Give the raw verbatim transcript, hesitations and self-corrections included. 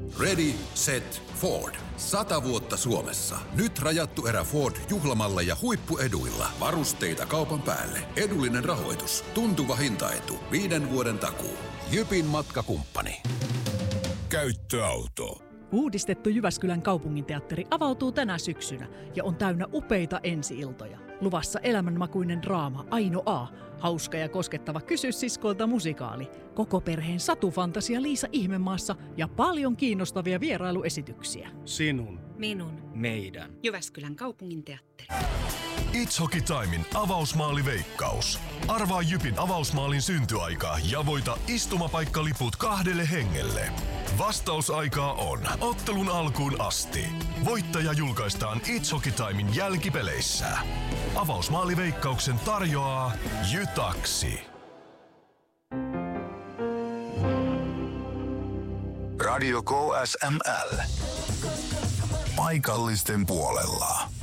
Ready, set, Ford. Sata vuotta Suomessa. Nyt rajattu erä Ford juhlamalleja huippueduilla. Varusteita kaupan päälle. Edullinen rahoitus. Tuntuva hintaetu. Viiden vuoden takuu. Jypin matkakumppani. Käyttöauto. Uudistettu Jyväskylän kaupunginteatteri avautuu tänä syksynä ja on täynnä upeita ensi-iltoja. Luvassa elämänmakuinen draama Aino A, hauska ja koskettava Kysy siskolta musikaali, koko perheen satufantasia Liisa Ihmemaassa ja paljon kiinnostavia vierailuesityksiä. Sinun. Minun. Meidän. Jyväskylän kaupunginteatteri. It's Hockey Timein avausmaaliveikkaus. Arvaa Jypin avausmaalin syntyaika ja voita istumapaikkaliput kahdelle hengelle. Vastausaikaa on ottelun alkuun asti. Voittaja julkaistaan It's Hockey Timein jälkipeleissä. Avausmaaliveikkauksen tarjoaa Jytaksi. Radio K S M L. Paikallisten puolella.